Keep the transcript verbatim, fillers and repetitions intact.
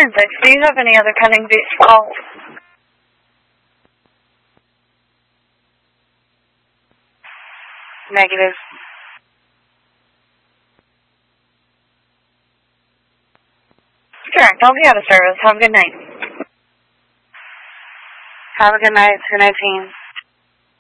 ten six. Do you have any other pending calls? Negative. Correct. I'll be out of service. Have a good night. Have a good night. two nineteen.